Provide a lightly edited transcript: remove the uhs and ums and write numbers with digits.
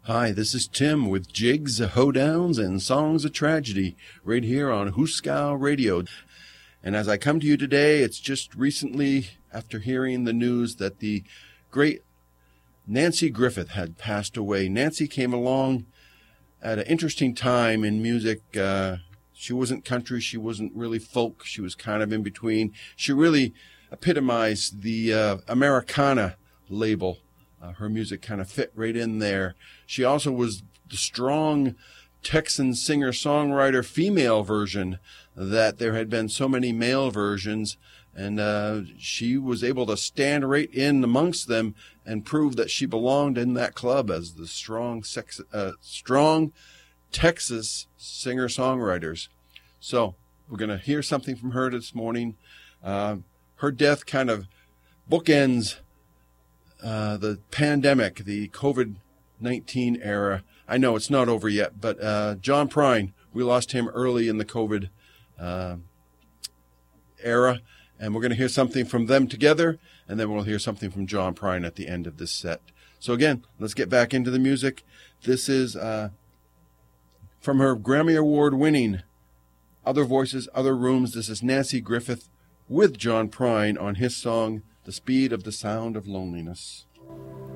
Hi, this is Tim with Jigs, Hoedowns, and Songs of Tragedy right here on Hooskow Radio. And as I come to you today, it's just recently after hearing the news that the great Nanci Griffith had passed away. Nanci came along at an interesting time in music. She wasn't country, she wasn't really folk, she was kind of in between. She really epitomized the Americana label. Her music kind of fit right in there. She also was the strong Texan singer-songwriter female version that there had been so many male versions, and she was able to stand right in amongst them and prove that she belonged in that club as the strong Texas singer-songwriters. So we're going to hear something from her this morning. Her death kind of bookends the pandemic, the COVID-19 era. I know it's not over yet, but John Prine, we lost him early in the COVID era, and we're going to hear something from them together, and then we'll hear something from John Prine at the end of this set. So again, let's get back into the music. This is from her Grammy Award-winning Other Voices, Other Rooms. This is Nanci Griffith with John Prine on his song, The Speed of the Sound of Loneliness.